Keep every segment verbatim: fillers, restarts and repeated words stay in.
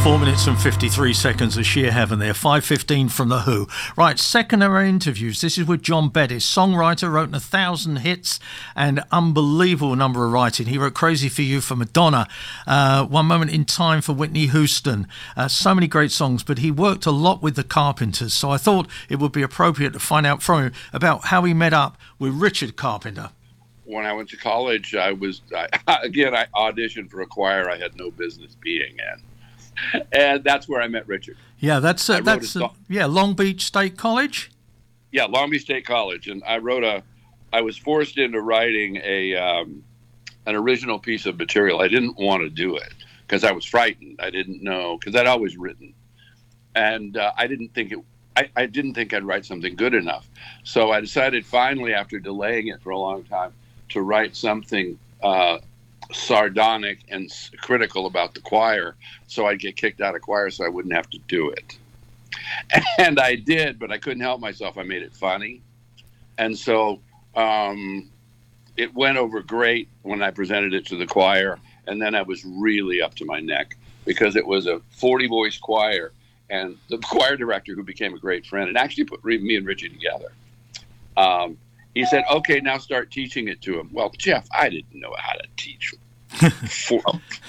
Four minutes and fifty-three seconds of sheer heaven there. five fifteen from The Who. Right, second of our interviews. This is with John Bettis, songwriter, wrote a thousand hits and unbelievable number of writing. He wrote Crazy for You for Madonna, uh, One Moment in Time for Whitney Houston. Uh, so many great songs, but he worked a lot with the Carpenters. So I thought it would be appropriate to find out from him about how he met up with Richard Carpenter. When I went to college, I was, I, again, I auditioned for a choir I had no business being in. And that's where I met Richard. Yeah, that's uh, that's uh, yeah, Long Beach State College. Yeah, Long Beach State College, and I wrote a. I was forced into writing a um, an original piece of material. I didn't want to do it because I was frightened. I didn't know because I'd always written, and uh, I didn't think it. I, I didn't think I'd write something good enough. So I decided finally, after delaying it for a long time, to write something Uh, sardonic and critical about the choir, so I'd get kicked out of choir so I wouldn't have to do it. And I did, but I couldn't help myself. I made it funny. And so um, it went over great when I presented it to the choir, and then I was really up to my neck because it was a forty-voice choir, and the choir director, who became a great friend and actually put me and Richie together, um, he said, okay, now start teaching it to him. Well, Jeff, I didn't know how to teach for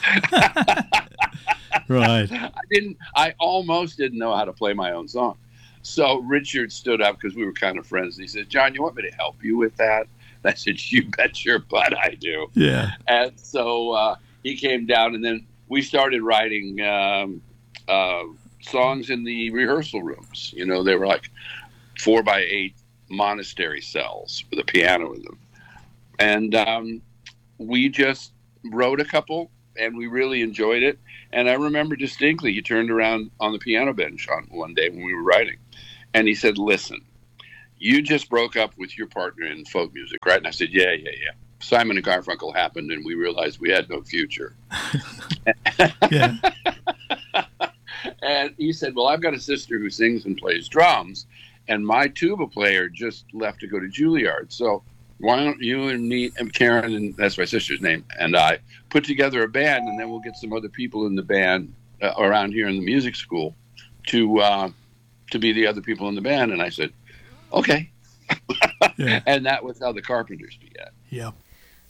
Right. I didn't, I almost didn't know how to play my own song. So Richard stood up because we were kind of friends. He said, John, you want me to help you with that? And I said, you bet your butt I do. Yeah. And so uh, he came down, and then we started writing um, uh, songs in the rehearsal rooms. You know, they were like four by eight monastery cells with a piano in them, and um, we just wrote a couple, and we really enjoyed it. And I remember distinctly, he turned around on the piano bench on one day when we were writing, and he said, listen, you just broke up with your partner in folk music, right? And I said, yeah, yeah, yeah. Simon and Garfunkel happened, and we realized we had no future. Yeah. And he said, well, I've got a sister who sings and plays drums, and my tuba player just left to go to Juilliard. So why don't you and me and Karen, and that's my sister's name, and I put together a band, and then we'll get some other people in the band uh, around here in the music school to uh, to be the other people in the band. And I said, okay. Yeah. And that was how the Carpenters began. Yeah.